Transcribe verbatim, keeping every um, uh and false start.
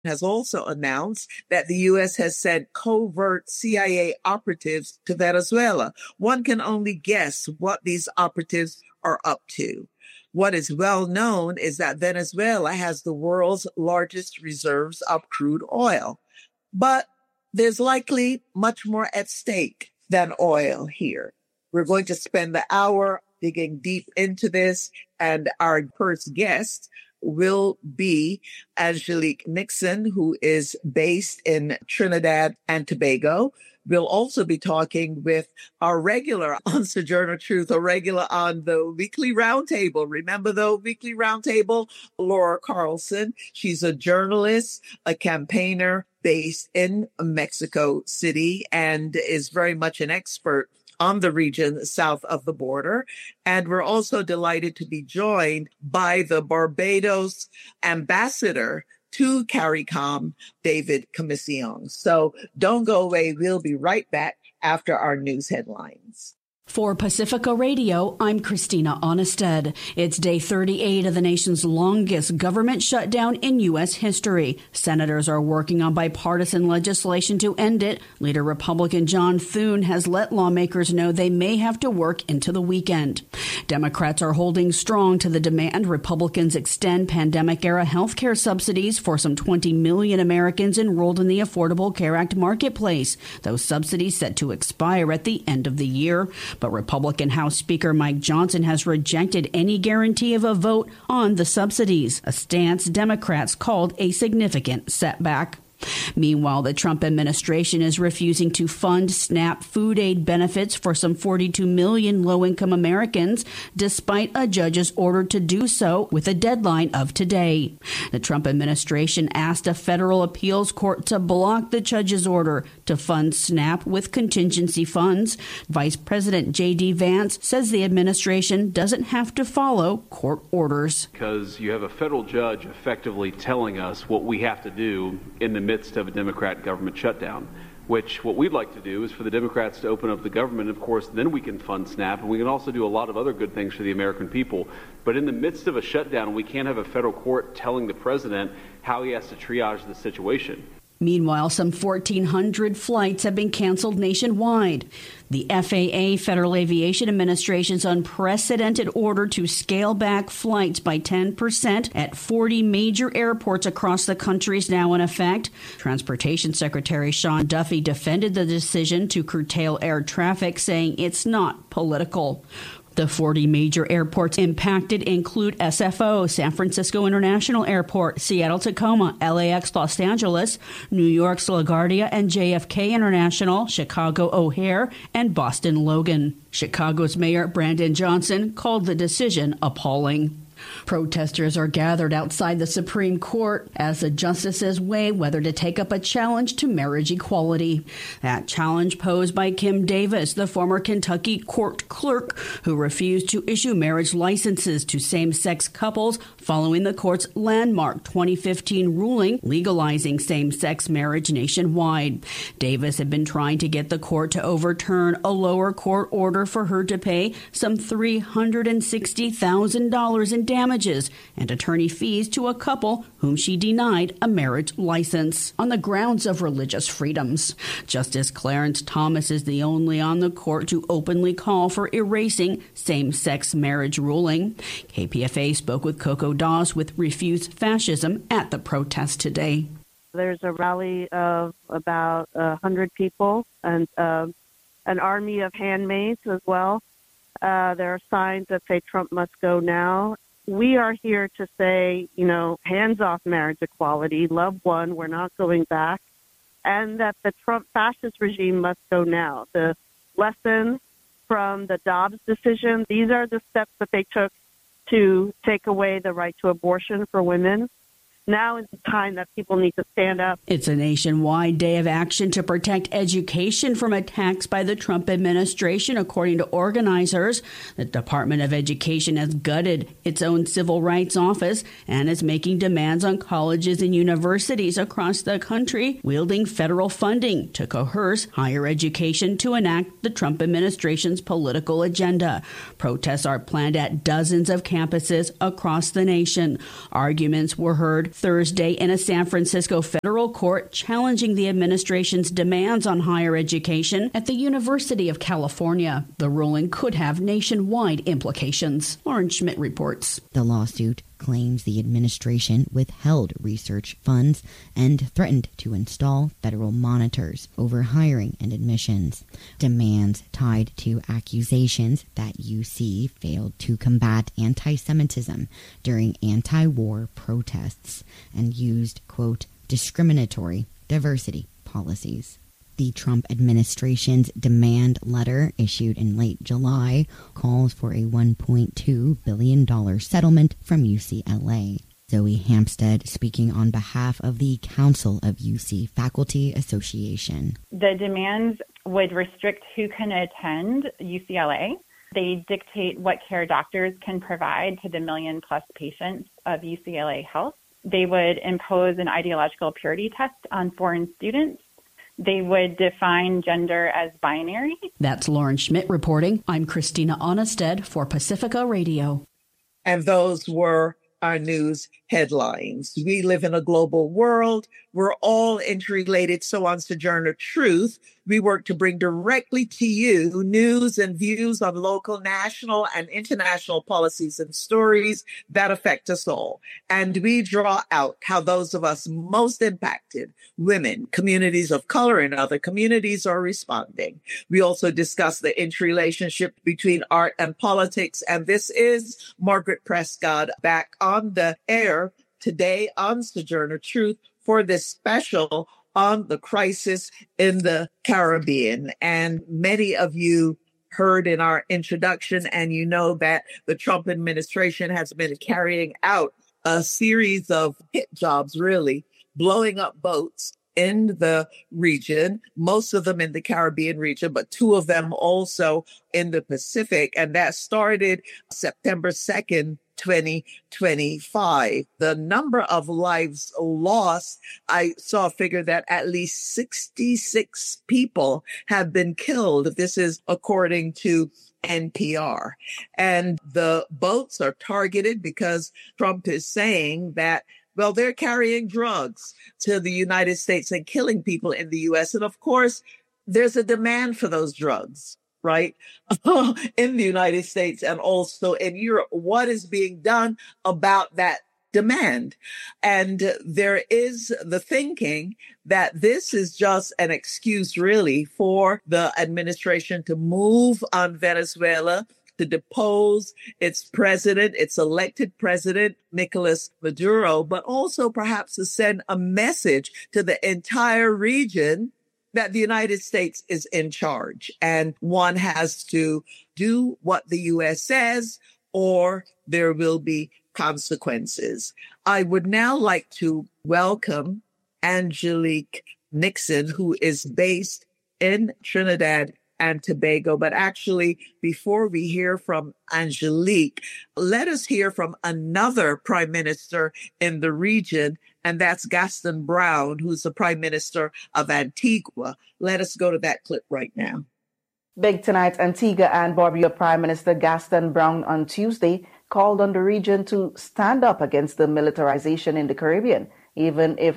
has also announced that the U S has sent covert C I A operatives to Venezuela. One can only guess what these operatives are up to. What is well known is that Venezuela has the world's largest reserves of crude oil, but there's likely much more at stake than oil here. We're going to spend the hour digging deep into this, and our first guest will be Angelique Nixon, who is based in Trinidad and Tobago. We'll also be talking with our regular on Sojourner Truth, a regular on the Weekly Roundtable. Remember the Weekly Roundtable? Laura Carlson. She's a journalist, a campaigner based in Mexico City, and is very much an expert on the region south of the border. And we're also delighted to be joined by the Barbados ambassador to CARICOM, David Commission. So don't go away. We'll be right back after our news headlines. For Pacifica Radio, I'm Christina Onnested. It's day thirty-eight of the nation's longest government shutdown in U S history. Senators are working on bipartisan legislation to end it. Leader Republican John Thune has let lawmakers know they may have to work into the weekend. Democrats are holding strong to the demand Republicans extend pandemic-era health care subsidies for some twenty million Americans enrolled in the Affordable Care Act marketplace. Those subsidies set to expire at the end of the year. But Republican House Speaker Mike Johnson has rejected any guarantee of a vote on the subsidies, a stance Democrats called a significant setback. Meanwhile, the Trump administration is refusing to fund SNAP food aid benefits for some forty-two million low-income Americans, despite a judge's order to do so with a deadline of today. The Trump administration asked a federal appeals court to block the judge's order to fund SNAP with contingency funds. Vice President J D. Vance says the administration doesn't have to follow court orders. Because you have a federal judge effectively telling us what we have to do in the midst of a Democrat government shutdown, which what we'd like to do is for the Democrats to open up the government. Of course, then we can fund SNAP, and we can also do a lot of other good things for the American people. But in the midst of a shutdown, we can't have a federal court telling the president how he has to triage the situation. Meanwhile, some fourteen hundred flights have been canceled nationwide. The F A A, Federal Aviation Administration's unprecedented order to scale back flights by ten percent at forty major airports across the country is now in effect. Transportation Secretary Sean Duffy defended the decision to curtail air traffic, saying it's not political. The forty major airports impacted include S F O, San Francisco International Airport, Seattle-Tacoma, L A X Los Angeles, New York's LaGuardia and J F K International, Chicago O'Hare, and Boston Logan. Chicago's Mayor Brandon Johnson called the decision appalling. Protesters are gathered outside the Supreme Court as the justices weigh whether to take up a challenge to marriage equality. That challenge posed by Kim Davis, the former Kentucky court clerk who refused to issue marriage licenses to same-sex couples following the court's landmark twenty fifteen ruling legalizing same-sex marriage nationwide. Davis had been trying to get the court to overturn a lower court order for her to pay some three hundred sixty thousand dollars in damages and attorney fees to a couple whom she denied a marriage license on the grounds of religious freedoms. Justice Clarence Thomas is the only on the court to openly call for erasing same-sex marriage ruling. K P F A spoke with Coco Dawes with Refuse Fascism at the protest today. There's a rally of about one hundred people and uh, an army of handmaids as well. Uh, there are signs that say Trump must go now. We are here to say, you know, hands off marriage equality, love one, we're not going back, and that the Trump fascist regime must go now. The lesson from the Dobbs decision, these are the steps that they took to take away the right to abortion for women. Now is the time that people need to stand up. It's a nationwide day of action to protect education from attacks by the Trump administration, according to organizers. The Department of Education has gutted its own civil rights office and is making demands on colleges and universities across the country, wielding federal funding to coerce higher education to enact the Trump administration's political agenda. Protests are planned at dozens of campuses across the nation. Arguments were heard heard Thursday in a San Francisco federal court challenging the administration's demands on higher education at the University of California. The ruling could have nationwide implications. Lauren Schmidt reports. The lawsuit claims the administration withheld research funds and threatened to install federal monitors over hiring and admissions. Demands tied to accusations that U C failed to combat anti-Semitism during anti-war protests and used, quote, discriminatory diversity policies. The Trump administration's demand letter, issued in late July, calls for a one point two billion dollars settlement from U C L A. Zoe Hampstead speaking on behalf of the Council of U C Faculty Association. The demands would restrict who can attend U C L A. They dictate what care doctors can provide to the million plus patients of U C L A Health. They would impose an ideological purity test on foreign students. They would define gender as binary. That's Lauren Schmidt reporting. I'm Christina Onnested for Pacifica Radio. And those were our news headlines. We live in a global world. We're all interrelated. So on Sojourner Truth, we work to bring directly to you news and views on local, national, and international policies and stories that affect us all. And we draw out how those of us most impacted, women, communities of color, and other communities are responding. We also discuss the interrelationship between art and politics. And this is Margaret Prescott back on the air today on Sojourner Truth for this special on the crisis in the Caribbean. And many of you heard in our introduction, and you know that the Trump administration has been carrying out a series of hit jobs, really, blowing up boats in the region, most of them in the Caribbean region, but two of them also in the Pacific. And that started September second, twenty twenty-five. The number of lives lost, I saw a figure that at least sixty-six people have been killed. This is according to N P R. And the boats are targeted because Trump is saying that, well, they're carrying drugs to the United States and killing people in the U S. And of course, there's a demand for those drugs, right? in the United States and also in Europe. What is being done about that demand? And there is the thinking that this is just an excuse, really, for the administration to move on Venezuela, to depose its president, its elected president, Nicolas Maduro, but also perhaps to send a message to the entire region that the United States is in charge and one has to do what the U S says or there will be consequences. I would now like to welcome Angelique Nixon, who is based in Trinidad and Tobago. But actually, before we hear from Angelique, let us hear from another prime minister in the region, and that's Gaston Brown, who's the prime minister of Antigua. Let us go to that clip right now. Big tonight, Antigua and Barbuda Prime Minister Gaston Brown on Tuesday called on the region to stand up against the militarization in the Caribbean, even if